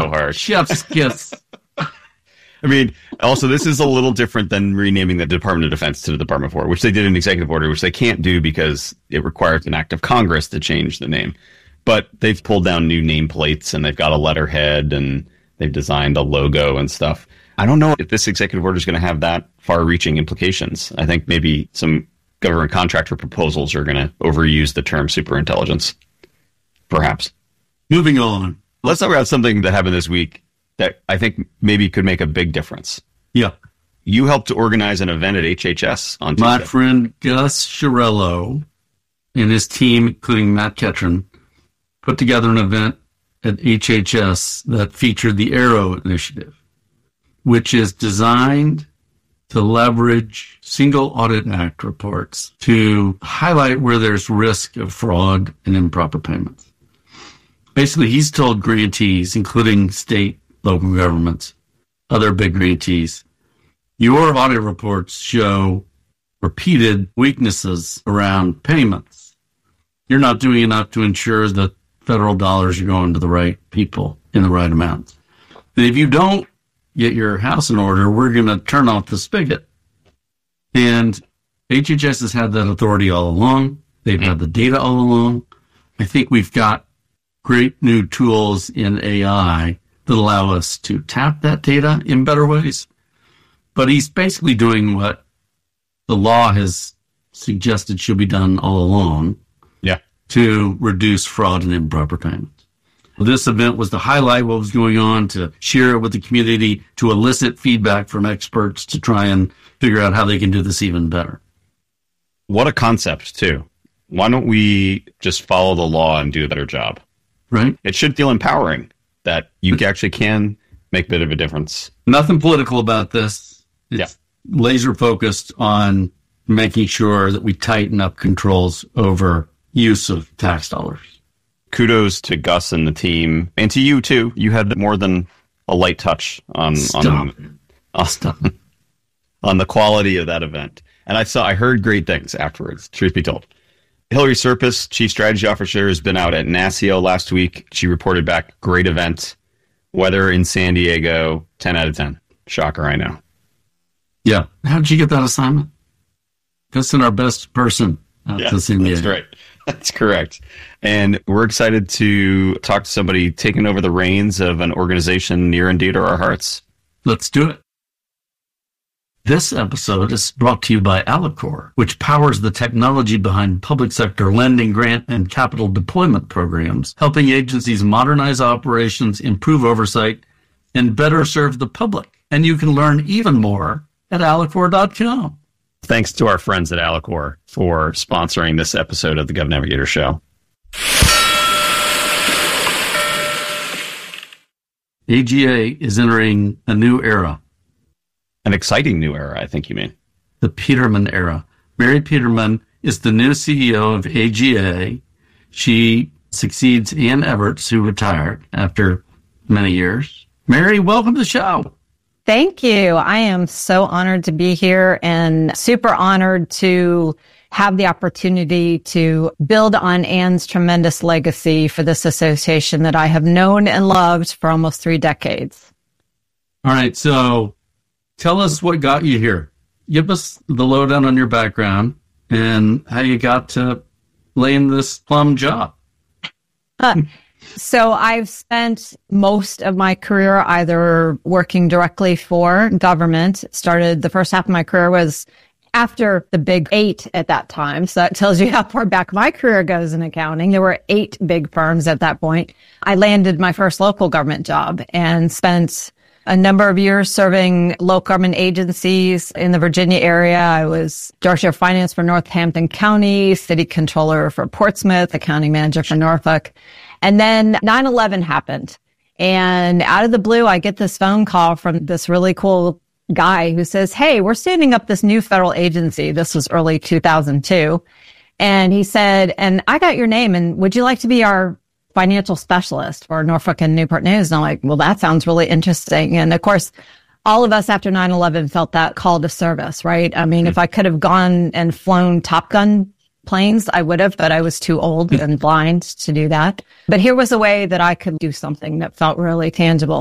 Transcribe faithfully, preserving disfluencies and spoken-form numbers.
so hard. Chef's kiss. I mean, also, this is a little different than renaming the Department of Defense to the Department of War, which they did in executive order, which they can't do because it requires an act of Congress to change the name. But they've pulled down new nameplates, and they've got a letterhead, and they've designed a logo and stuff. I don't know if this executive order is going to have that far-reaching implications. I think maybe some government contractor proposals are going to overuse the term superintelligence, perhaps. Moving on. Let's talk about something that happened this week that I think maybe could make a big difference. Yeah. You helped to organize an event at H H S on Tuesday. My friend Gus Chiarello and his team, including Matt Ketron, put together an event at H H S that featured the Arrow Initiative, which is designed to leverage Single Audit Act reports to highlight where there's risk of fraud and improper payments. Basically, he's told grantees, including state, local governments, other big grantees, your audit reports show repeated weaknesses around payments. You're not doing enough to ensure that federal dollars are going to the right people in the right amounts. And if you don't get your house in order, we're going to turn off the spigot. And H H S has had that authority all along. They've had the data all along. I think we've got great new tools in A I that allow us to tap that data in better ways. But he's basically doing what the law has suggested should be done all along. Yeah. To reduce fraud and improper payments. This event was to highlight what was going on, to share it with the community, to elicit feedback from experts to try and figure out how they can do this even better. What a concept, too. Why don't we just follow the law and do a better job? Right. It should feel empowering that you actually can make a bit of a difference. Nothing political about this. It's yeah. laser focused on making sure that we tighten up controls over use of tax dollars. Kudos to Gus and the team, and to you too. You had more than a light touch on Stop. on, on, on the quality of that event. And I saw, I heard great things afterwards. Truth be told, Hillary Serpis, Chief Strategy Officer, has been out at NASCIO last week. She reported back, great event. Weather in San Diego, ten out of ten. Shocker, I know. Yeah. How did you get that assignment? That's in our best person. Yeah, that's right. That's correct. And we're excited to talk to somebody taking over the reins of an organization near and dear to our hearts. Let's do it. This episode is brought to you by Alicorp, which powers the technology behind public sector lending, grant, and capital deployment programs, helping agencies modernize operations, improve oversight, and better serve the public. And you can learn even more at alicorp dot com. Thanks to our friends at Alicorp for sponsoring this episode of the Gov Navigator Show. A G A is entering a new era. An exciting new era, I think you mean. The Peterman era. Mary Peterman is the new C E O of A G A. She succeeds Ann Everts, who retired after many years. Mary, welcome to the show. Thank you. I am so honored to be here and super honored to have the opportunity to build on Ann's tremendous legacy for this association that I have known and loved for almost three decades. All right. So tell us what got you here. Give us the lowdown on your background and how you got to laying this plum job. Uh, So I've spent most of my career either working directly for government. Started the first half of my career was after the big eight at that time. So that tells you how far back my career goes in accounting. There were eight big firms at that point. I landed my first local government job and spent a number of years serving local government agencies in the Virginia area. I was Director of Finance for Northampton County, City Controller for Portsmouth, Accounting Manager for Norfolk. And then nine eleven happened. And out of the blue, I get this phone call from this really cool guy who says, hey, we're standing up this new federal agency. This was early two thousand two. And he said, and I got your name, and would you like to be our financial specialist for Norfolk and Newport News? And I'm like, well, that sounds really interesting. And of course, all of us after nine eleven felt that call to service, right? I mean, mm-hmm. if I could have gone and flown Top Gun planes, I would have, but I was too old and blind to do that. But here was a way that I could do something that felt really tangible.